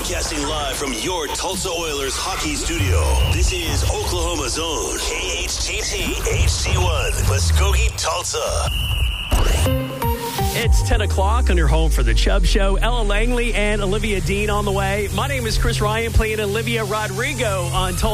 Broadcasting live from your Tulsa Oilers hockey studio. This is Oklahoma's own KHTT HD1, Muskogee, Tulsa. It's 10 o'clock on your home for the Chubb Show. Ella Langley and Olivia Dean on the way. My name is Chris Ryan, playing Olivia Rodrigo on Tulsa.